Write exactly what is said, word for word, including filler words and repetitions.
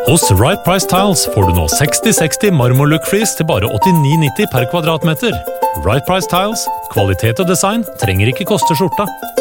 Hos Right Price Tiles får du nå seksti seksti marmorlook-flis til bare åttini nitti per kvadratmeter. Right Price Tiles, kvalitet og design trenger ikke koste skjorta.